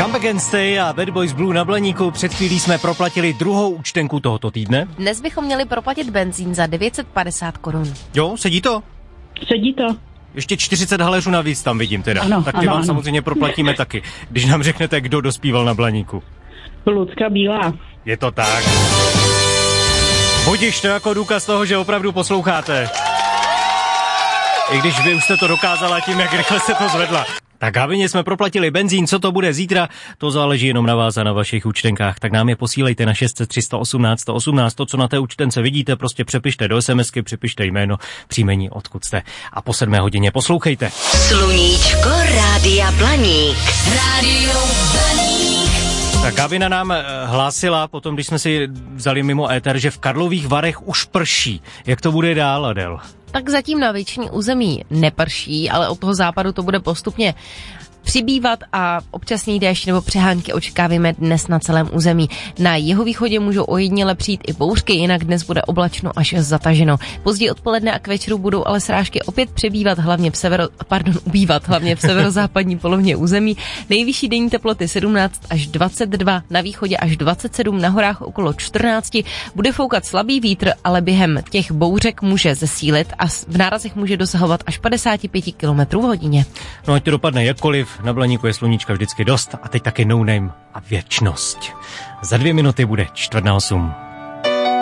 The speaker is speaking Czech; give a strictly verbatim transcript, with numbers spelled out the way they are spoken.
Jump Against Stay a Bad Boys Blue na Blaníku. Před chvílí jsme proplatili druhou účtenku tohoto týdne. Dnes bychom měli proplatit benzín za devět set padesát korun. Jo, sedí to? Sedí to. Ještě čtyřicet haléřů navíc tam vidím teda. Ano, tak ty ano, vám ano. samozřejmě proplatíme taky, když nám řeknete, kdo dospíval na Blaníku. Lucka Bílá. Je to tak. Budiš to jako důkaz toho, že opravdu posloucháte. I když vy už jste to dokázala tím, jak rychle se to zvedla. Tak Gavině jsme proplatili benzín, co to bude zítra, to záleží jenom na vás a na vašich účtenkách. Tak nám je posílejte na šest set tři sto osmnáct sto osmnáct. To, co na té účtence vidíte, prostě přepište do SMSky, připište jméno, příjmení, odkud jste. A po sedmé hodině poslouchejte. Sluníčko Rádia Blaník. Rádio Blaník. Tak Gavina nám hlásila potom, když jsme si vzali mimo éter, že v Karlových Varech už prší. Jak to bude dál, Adel? Tak zatím na většině území neprší, ale od toho západu to bude postupně přibývat a občasný déšť nebo přehánky očekáváme dnes na celém území. Na jihovýchodě můžou ojediněle přijít i bouřky, jinak dnes bude oblačno až zataženo. Později odpoledne a k večeru budou ale srážky opět přebývat, hlavně v severo, pardon, ubývat, hlavně v severozápadní polovině území. Nejvyšší denní teploty sedmnáct až dvacet dva, na východě až dvacet sedm, na horách okolo čtrnáct. Bude foukat slabý vítr, ale během těch bouřek může zesílit a v nárazech může dosahovat až padesát pět kilometrů v hodině. No ať to dopadne jakkoliv, na Blaníku je sluníčka vždycky dost a teď taky No Name a Věčnost. Za dvě minuty bude čtvrt na osm.